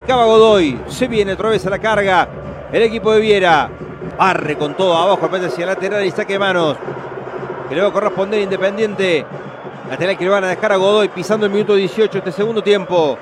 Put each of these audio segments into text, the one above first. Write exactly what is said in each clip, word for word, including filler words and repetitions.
complicaba Godoy. Se viene otra vez a la carga el equipo de Viera. Barre con todo abajo, apete hacia el lateral y saque de manos. Que le va a corresponder Independiente. Lateral que le van a dejar a Godoy pisando el minuto dieciocho este segundo tiempo.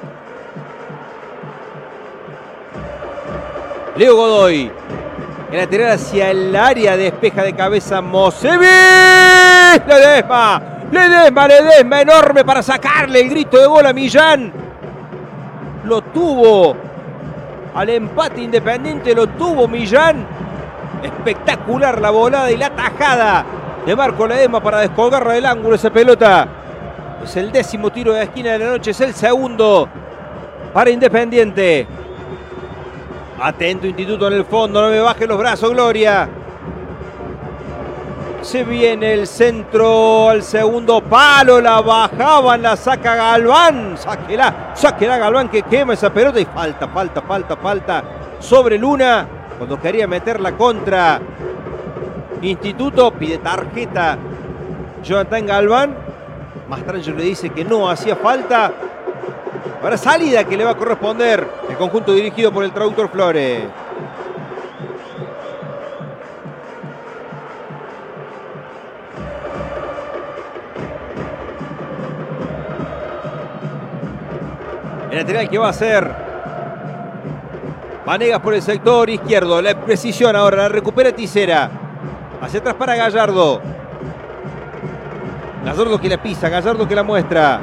Leo Godoy. El lateral hacia el área, despeja de cabeza Mosevic. Ledesma, Ledesma, Ledesma, enorme para sacarle el grito de gol a Millán. Lo tuvo al empate Independiente, lo tuvo Millán. Espectacular la volada y la tajada de Marco Ledesma para descolgarla del ángulo esa pelota. Es el décimo tiro de la esquina de la noche, es el segundo para Independiente. Atento Instituto en el fondo, no me baje los brazos, Gloria. Se viene el centro al segundo palo, la bajaban, la saca Galván. Sáquela, sáquela Galván que quema esa pelota y falta, falta, falta, falta sobre Luna. Cuando quería meter la contra Instituto, pide tarjeta Jonathan Galván. Mastrancho le dice que no hacía falta. Ahora salida que le va a corresponder el conjunto dirigido por el traductor Flores. El lateral que va a ser Vanegas por el sector izquierdo. La precisión ahora, la recupera Tisera. Hacia atrás para Gallardo. Gallardo que la pisa, Gallardo que la muestra.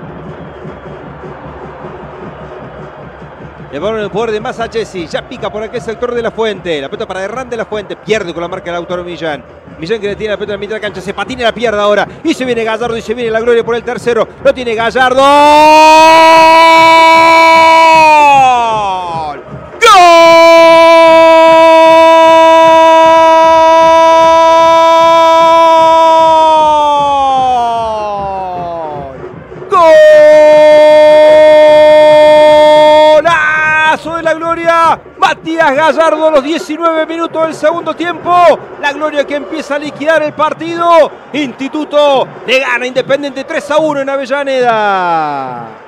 El balón en el poder de Masachesi. Ya pica por aquel sector de La Fuente. La pelota para Herrán de La Fuente. Pierde con la marca del Lautaro Millán. Millán que le tiene la pelota en la mitad de la cancha. Se patina y la pierde ahora. Y se viene Gallardo y se viene la gloria por el tercero. Lo tiene Gallardo. ¡Gol! ¡Gol! De la gloria, Matías Gallardo a los diecinueve minutos del segundo tiempo. La gloria que empieza a liquidar el partido. Instituto le gana Independiente tres a uno en Avellaneda.